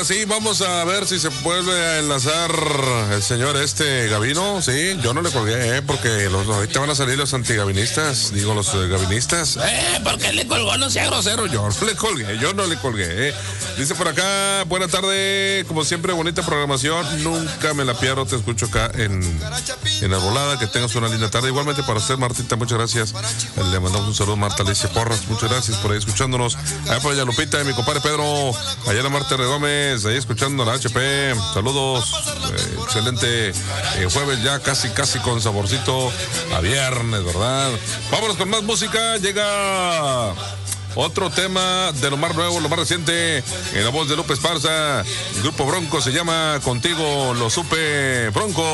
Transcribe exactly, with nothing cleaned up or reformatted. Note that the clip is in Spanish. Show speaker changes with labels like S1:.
S1: Sí, vamos a ver si se puede enlazar el señor este Gavino. Sí, yo no le colgué, ¿eh? Porque los, ahorita van a salir los antigavinistas, digo los eh, gavinistas. Eh, ¿por qué le colgó? No sea grosero. Yo no le colgué, yo no le colgué, ¿eh? Dice por acá, buena tarde, como siempre, bonita programación. Nunca me la pierdo, te escucho acá en, en Arbolada. Que tengas una linda tarde. Igualmente para usted, Martita, muchas gracias. Le mandamos un saludo, Marta Alicia Porras. Muchas gracias por ahí escuchándonos. Allá por allá, Lupita y mi compadre Pedro. Allá la Marta R. Gómez. Ahí escuchando la H P, saludos, eh, excelente eh, jueves ya casi casi con saborcito a viernes, ¿verdad? Vámonos con más música, llega otro tema de lo más nuevo, lo más reciente, en la voz de Lupe Esparza, el grupo Bronco se llama Contigo lo supe, Bronco.